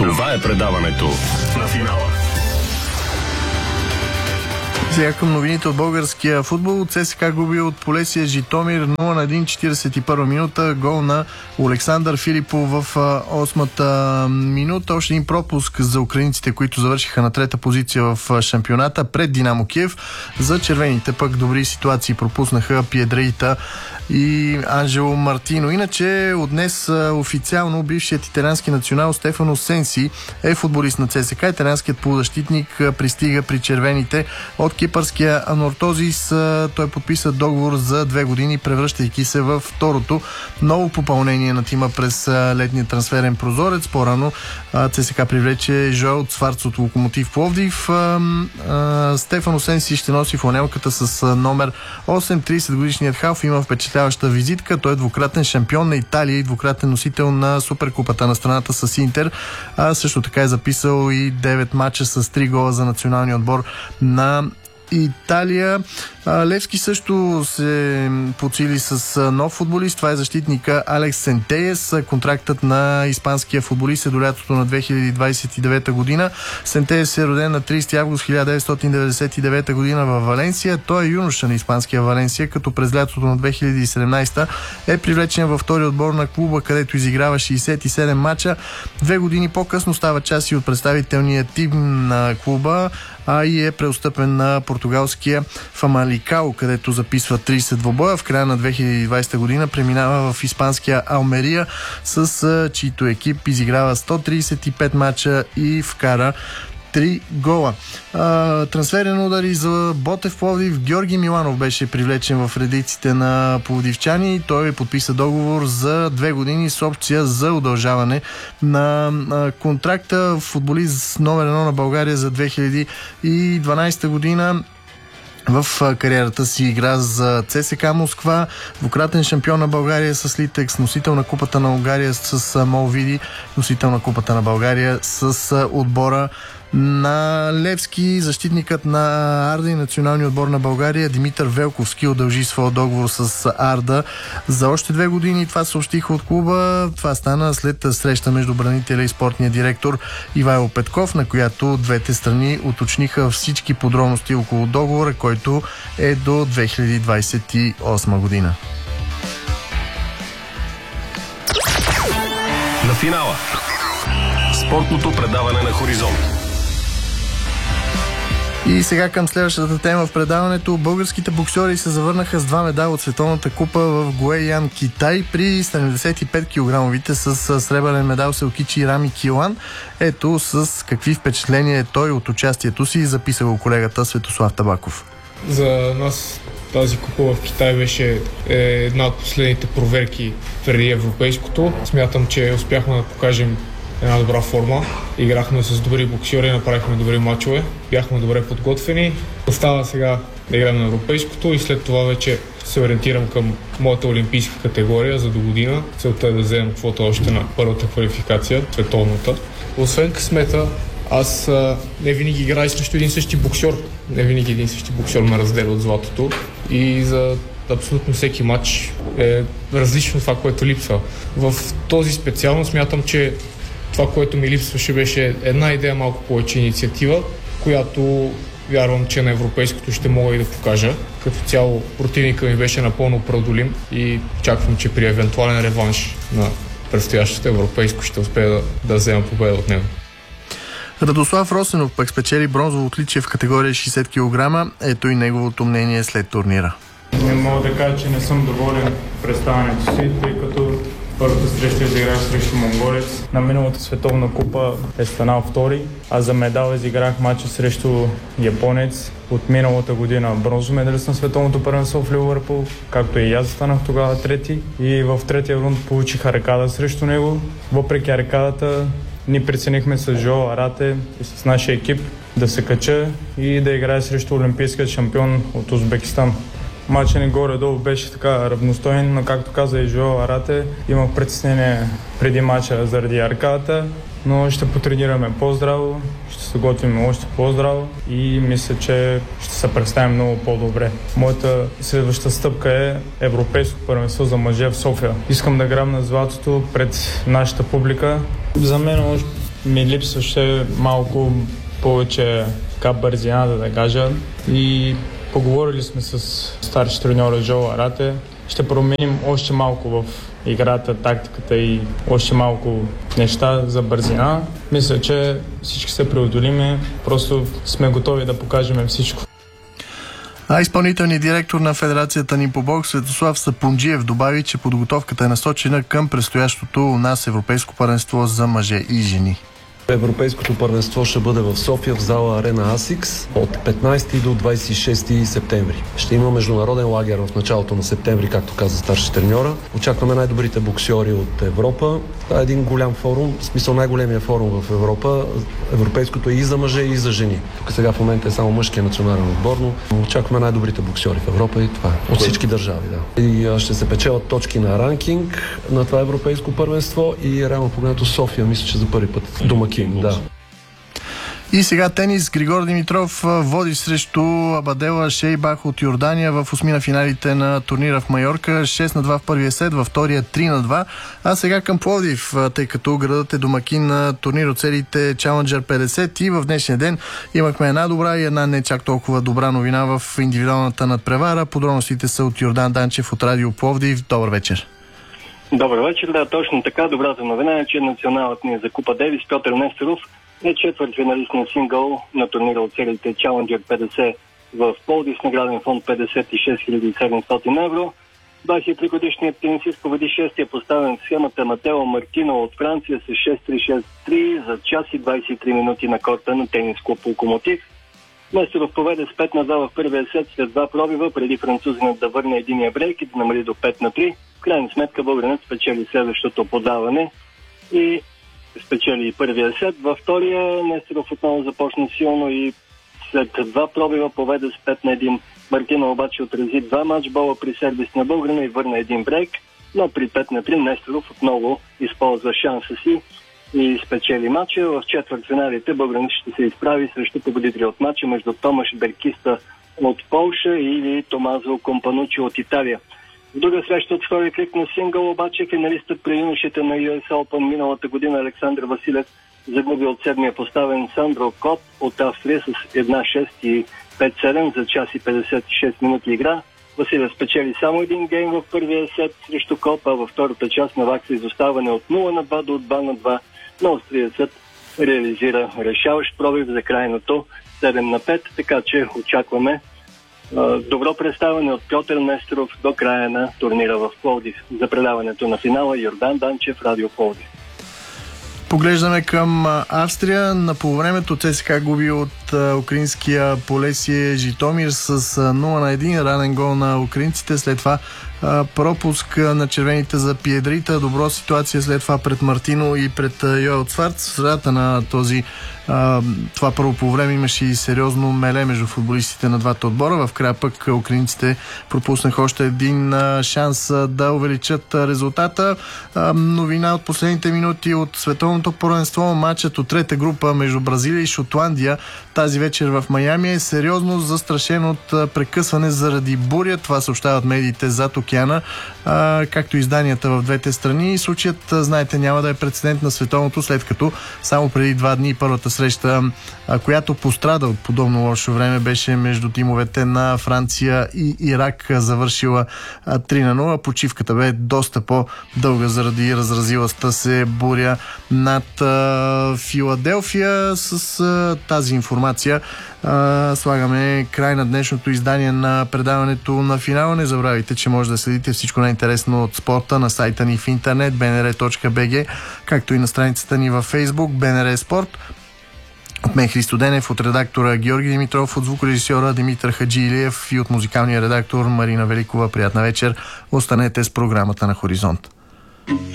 Това е предаването на финала. Сега към новините от българския футбол. ЦСКА губи от Полесия Житомир 0-1, 41 минута. Гол на Александър Филипов в 8-та минута. Още един пропуск за украинците, които завършиха на трета позиция в шампионата пред Динамо Киев. За червените пък добри ситуации пропуснаха Пиедрейта и Анжело Мартино. Иначе от днес официално бившият италиански национал Стефано Сенси е футболист на ЦСКА. Италианският полузащитник пристига при червените от кипърския Анортозис. Той подписа договор за 2 години, превръщайки се във второто ново попълнение на тима през летния трансферен прозорец. По-рано ЦСКА привлече Жоел Цварц от Локомотив Пловдив. Стефано Сенси ще носи фланелката с номер 8. 30-годишният халф има впечатляваща визитка. Той е двукратен шампион на Италия и двукратен носител на Суперкупата на страната с Интер. Също така е записал и 9 мача с 3 гола за националния отбор на Италия. Левски също се подсили с нов футболист. Това е защитника Алекс Сентеес. Контрактът на испанския футболист е до лятото на 2029 година. Сентеес е роден на 30 август 1999 година в Валенсия. Той е юноша на испанския Валенсия, като през лятото на 2017 е привлечен във втори отбор на клуба, където изиграва 67 мача. 2 години по-късно става част и от представителния тим на клуба, и е преотстъпен на португалския Фамаликао, където записва 30 двобоя. В края на 2020 година преминава в испанския Алмерия, с чийто екип изиграва 135 мача и вкара 3 гола. Трансферен удар и за Ботев Пловдив. Георги Миланов беше привлечен в редиците на пловдивчани. Той подписа договор за 2 години с опция за удължаване на контракта. Футболист номер 1 на България за 2012 година. В кариерата си игра за ЦСКА Москва, двукратен шампион на България с Литекс, носител на Купата на Унгария с Молвиди, носител на Купата на България с отбора на Левски. Защитникът на Арда и националния отбор на България Димитър Велковски удължи своя договор с Арда за още 2 години. Това съобщиха от клуба. Това стана след среща между бранителя и спортния директор Ивайло Петков, на която двете страни уточниха всички подробности около договора, който е до 2028 година. На финала. Спортното предаване на Хоризонт. И сега към следващата тема в предаването. Българските боксьори се завърнаха с 2 медала от Световната купа в Гуейян, Китай. При 75 кг с сребърен медал Селкичи Рами Килан. Ето с какви впечатления е той от участието си, записа го колегата Светослав Табаков. За нас тази купа в Китай беше една от последните проверки преди европейското. Смятам, че успяхме да покажем една добра форма. Играхме с добри боксьори, направихме добри мачове, бяхме добре подготвени. Остава сега да играем на европейското и след това вече се ориентирам към моята олимпийска категория за до година. Целта е да вземем квота още на първата квалификация, световната. Освен късмета, аз не винаги играя срещу един същи боксьор. Не винаги един същи боксьор ме разделя от златото. И за абсолютно всеки матч е различно това, което липсва. В този специално смятам, че това, което ми липсваше, беше една идея, малко повече инициатива, която вярвам, че на европейското ще мога и да покажа. Като цяло противника ми беше напълно преодолим и очаквам, че при евентуален реванш на предстоящото европейско ще успея да взема победа от него. Радослав Росенов пък спечели бронзово отличие в категория 60 кг. Ето и неговото мнение след турнира. Не мога да кажа, че не съм доволен представянето си, тъй като първата среща изиграх срещу монголец. На миналата световна купа е станал втори, а за медал изиграх матча срещу японец. От миналата година бронзов медалист на световното първенство в Ливърпул, както и аз станах тогава трети. И в третия рунд получих аркада срещу него. Въпреки аркадата, ни преценихме с Жоел Арате и с нашия екип да се кача и да играя срещу олимпийският шампион от Узбекистан. Матчът ни горе-долу беше така равностоен, но както каза и Жоел Арате, имах притеснение преди матча заради аркадата, но ще потренираме по-здраво, ще се готвим още по-здраво и мисля, че ще се представим много по-добре. Моята следваща стъпка е европейско първенство за мъже в София. Искам да грабна златото пред нашата публика. За мен ми липсваше малко повече бързина, да кажа. И поговорили сме с старши треньора Жо Арате. Ще променим още малко в играта, тактиката и още малко неща за бързина. Мисля, че всички се преодолиме. Просто сме готови да покажем всичко. Изпълнителният директор на Федерацията ни по бокс Светослав Сапунджиев добави, че подготовката е насочена към предстоящото у нас Европейско първенство за мъже и жени. Европейското първенство ще бъде в София в зала Арена Асикс от 15 до 26 септември. Ще има международен лагер в началото на септември, както каза старши треньора. Очакваме най-добрите боксьори от Европа. Това е един голям форум, в смисъл най-големия форум в Европа. Европейското е и за мъже, и за жени. Тук сега в момента е само мъжкия национален отбор, но очакваме най-добрите боксьори в Европа и това от всички държави. Да. И ще се печелят точки на ранкинг на това европейско първенство и реално погледнато София, мисля, че за първи път домакин. Да. И сега тенис. Григор Димитров води срещу Абадела Шейбах от Йордания в осмина финалите на турнира в Майорка. 6-2 в първия сет, във втория 3-2. А сега към Пловдив, тъй като градът е домакин на турнир от сериите Challenger 50 и в днешния ден имахме една добра и една не чак толкова добра новина в индивидуалната надпревара. Подробностите са от Йордан Данчев от Радио Пловдив. Добър вечер. Добър вечер, да, точно така. Добрата новина е, че националът ни за Купа Дейвис Пьотър Нестеров е четвъртфиналист на сингъл на турнира от сериите Challenger 50 в Пловдив с награден фонд 56 700 евро. 23-годишният тенисист победи 6-я поставен в схемата Матео Мартино от Франция с 6-3-6-3 за час и 23 минути на корта на тенис клуб Локомотив. Нестеров поведе с 5-2 в първия сет след два пробива, преди французинът да върне единия брейк и да намали до 5-3. В крайна сметка българинът спечели следващото подаване и спечели и първия сет. Във втория Нестеров отново започна силно и след два пробива поведе с 5-1. Мартина обаче отрази два матчбола при сервис на българина и върна един брейк, но при 5-3 Нестеров отново използва шанса си и спечели матча. В четвъртфиналите българинът ще се изправи срещу победители от матча между Томаш Беркиста от Полша или Томазо Компанучи от Италия. В друга среща от втория кръг на сингъл обаче финалистът при юношите на US Open миналата година Александър Василев загуби от седмия поставен Сандро Коп от Австрия с 1-6 и 5-7 за час и 56 минути игра. Василев спечели само един гейм в първия сет срещу Коп, а във втората част навакса изоставане от 0-2 до 2-2, но австриецът реализира решаващ пробив за крайното 7-5, така че очакваме добро представяне от Пьотър Нестеров до края на турнира в Пловдив. За предаването на финала Йордан Данчев, Радио Пловдив. Поглеждаме към Австрия. На полувремето ЦСКА губи от украинския Полесие Житомир с 0-1. Ранен гол на украинците. След това пропуск на червените за Пиедрита. Добро ситуация след това пред Мартино и пред Йоел Цварц. В средата на това първо по време имаше и сериозно меле между футболистите на двата отбора. В края пък украинците пропуснаха още един шанс да увеличат резултата. Новина от последните минути от световното първенство. Матчът от трета група между Бразилия и Шотландия тази вечер в Майами е сериозно застрашен от прекъсване заради буря. Това съобщават медиите зад океана, както и изданията в двете страни. Случаят, знаете, няма да е прецедент на световното, след като само преди 2 дни първата среща, която пострада от подобно лошо време, беше между тимовете на Франция и Ирак, завършила 3-0. Почивката бе доста по-дълга заради разразилата се буря над Филаделфия. С тази информация слагаме край на днешното издание на предаването на финала. Не забравяйте, че може да следите всичко най-интересно от спорта на сайта ни в интернет bnr.bg, както и на страницата ни във Facebook BNR Спорт. От мен Христо Денев, от редактора Георги Димитров, от звукорежисьора Димитър Хаджилиев и от музикалния редактор Марина Великова. Приятна вечер. Останете с програмата на Хоризонт.